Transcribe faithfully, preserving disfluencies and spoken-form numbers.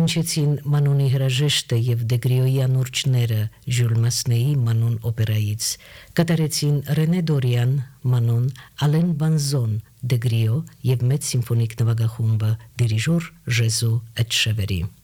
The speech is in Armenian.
Հնչեցին Մանոնի հրաժեշտը եւ Դեգրիոյի անուրջները Ժյուլ Մասնեի Մանոն օպերայից, կատարեցին Ռենե Դորյան Մանոն, Ալեն Բանզոն Դեգրիո եւ մեծ սիմֆոնիկ նվագախումբը դիրիժոր Ժեզու Էտշևերի։